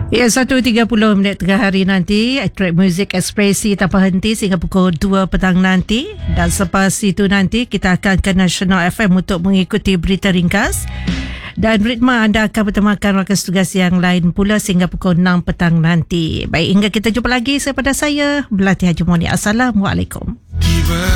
Ya, 1.30 tengah hari nanti, track muzik ekspresi tanpa henti sehingga pukul 2 petang nanti. Dan selepas itu nanti, kita akan ke National FM untuk mengikuti berita ringkas. Dan ritma anda akan bertemakan rakan tugas yang lain pula sehingga pukul 6 petang nanti. Baik, hingga kita jumpa lagi. Saya Melati Haji Moni. Assalamualaikum.